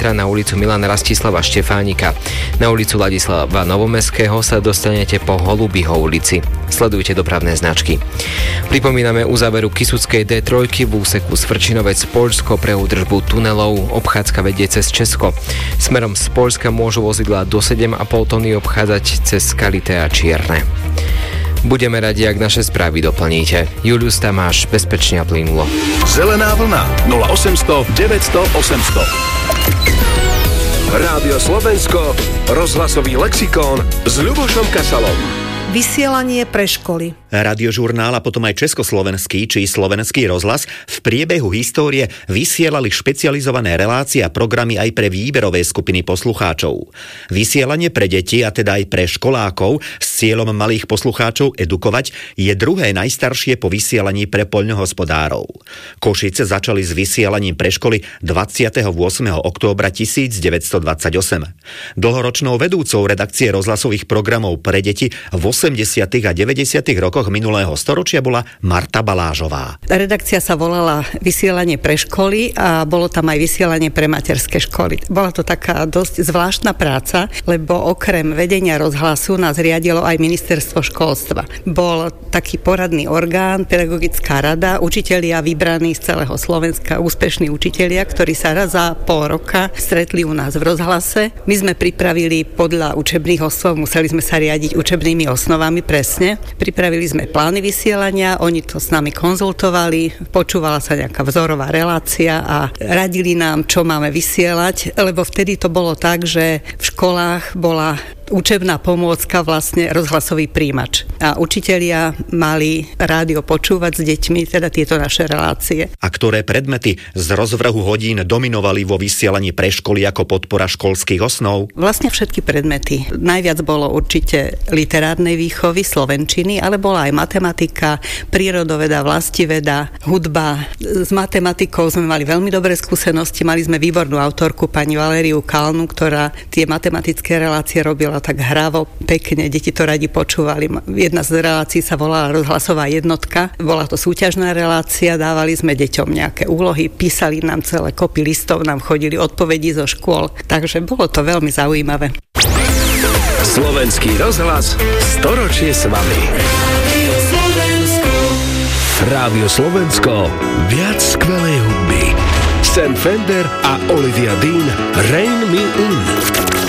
centra na ulicu Milana Rastislava Štefánika. Na ulicu Ladislava Novomestského sa dostanete po Holubyho ulici. Sledujte dopravné značky. Pripomíname uzáveru Kysuckej D3 v úseku Svrčinovec Poľsko pre údržbu tunelov. Obchádzka vedie cez Česko. Smerom z Poľska môžu vozidlá do 7,5 tony obchádzať cez Kalité a Čierne. Budeme radi, ak naše správy doplníte. Julius Tamáš, bezpečne a plynulo. Zelená vlna 0800 900 800. Rádio Slovensko, rozhlasový lexikón s Ľubošom Kasalom. Vysielanie pre školy. Radiožurnál a potom aj Československý či Slovenský rozhlas v priebehu histórie vysielali špecializované relácie a programy aj pre výberové skupiny poslucháčov. Vysielanie pre deti a teda aj pre školákov s cieľom malých poslucháčov edukovať je druhé najstaršie po vysielaní pre poľnohospodárov. Košice začali s vysielaním pre školy 28. októbra 1928. Dlhoročnou vedúcou redakcie rozhlasových programov pre deti v 80. a 90. rokoch minulého storočia bola Marta Balážová. Redakcia sa volala Vysielanie pre školy a bolo tam aj vysielanie pre materské školy. Bola to taká dosť zvláštna práca, lebo okrem vedenia rozhlasu nás riadilo aj ministerstvo školstva. Bol taký poradný orgán, pedagogická rada, učitelia vybraní z celého Slovenska, úspešní učitelia, ktorí sa raz za pol roka stretli u nás v rozhlase. My sme pripravili podľa učebných osnov, museli sme sa riadiť učebnými osnovami presne. Pripravili sme plány vysielania, oni to s nami konzultovali, počúvala sa nejaká vzorová relácia a radili nám, čo máme vysielať, lebo vtedy to bolo tak, že v školách bola učebná pomôcka, vlastne rozhlasový príjimač. A učitelia mali rádio počúvať s deťmi, teda tieto naše relácie. A ktoré predmety z rozvrhu hodín dominovali vo vysielaní pre školy ako podpora školských osnov? Vlastne všetky predmety. Najviac bolo určite literárnej výchovy, slovenčiny, ale bola aj matematika, prírodoveda, vlastiveda, hudba. S matematikou sme mali veľmi dobré skúsenosti, mali sme výbornú autorku, pani Valériu Kalnu, ktorá tie matematické relácie robila tak hravo, pekne, deti to radi počúvali. Jedna z relácií sa volala Rozhlasová jednotka. Bola to súťažná relácia, dávali sme deťom nejaké úlohy, písali nám celé kopy listov, nám chodili odpovedi zo škôl, takže bolo to veľmi zaujímavé. Slovenský rozhlas, storočie s vami. Rádio Slovensko, viac skvelej hudby. Sam Fender a Olivia Dean, Rain Me In.